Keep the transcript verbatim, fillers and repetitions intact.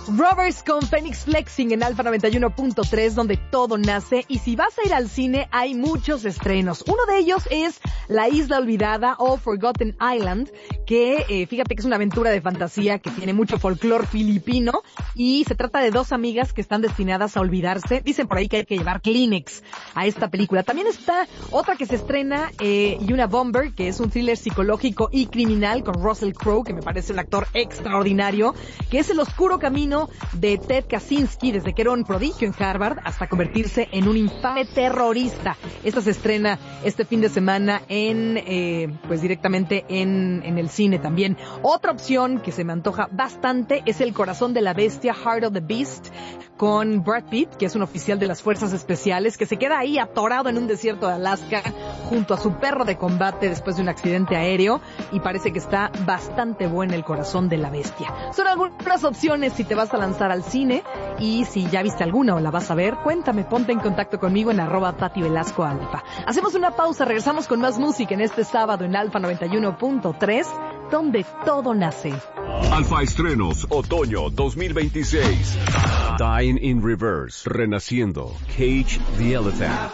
Rovers con Phoenix Flexing en Alfa noventa y uno punto tres, donde todo nace. Y si vas a ir al cine, hay muchos estrenos. Uno de ellos es La Isla Olvidada o Forgotten Island, que eh, fíjate que es una aventura de fantasía que tiene mucho folclore filipino y se trata de dos amigas que están destinadas a olvidarse. Dicen por ahí que hay que llevar Kleenex a esta película. También está otra que se estrena, eh, y una Bomber, que es un thriller psicológico y criminal con Russell Crowe, que me parece un actor extraordinario, que es el oscuro camino de Ted Kaczynski desde que era un prodigio en Harvard hasta convertirse en un infame terrorista. Esta se estrena este fin de semana en, eh, pues directamente en, en el cine también. Otra opción que se me antoja bastante es El Corazón de la Bestia, Heart of the Beast, con Brad Pitt, que es un oficial de las fuerzas especiales que se queda ahí atorado en un desierto de Alaska junto a su perro de combate después de un accidente aéreo, y parece que está bastante bueno El Corazón de la Bestia. Son algunas opciones si te vas a lanzar al cine, y si ya viste alguna o la vas a ver, cuéntame, ponte en contacto conmigo en arroba Pati Velasco Alfa. Hacemos una pausa, regresamos con más música en este sábado en Alfa noventa y uno punto tres, donde todo nace. Alfa Estrenos, otoño dos mil veintiséis. Dying in Reverse, Renaciendo, Cage the Elephant.